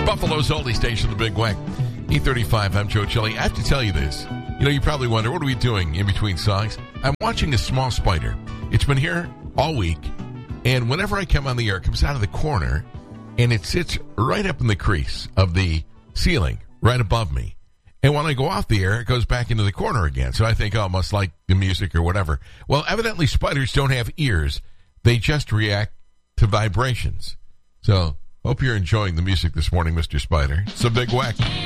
Buffalo's oldie station, the Big Wack. 8:35, I'm Joe Chili. I have to tell you this. You know, you probably wonder, what are we doing in between songs? I'm watching a small spider. It's been here all week, and whenever I come on the air, it comes out of the corner, and it sits right up in the crease of the ceiling, right above me. And when I go off the air, it goes back into the corner again. So I think, oh, it must like the music or whatever. Well, evidently spiders don't have ears. They just react to vibrations. So, hope you're enjoying the music this morning, Mr. Spider. It's a Big Wack.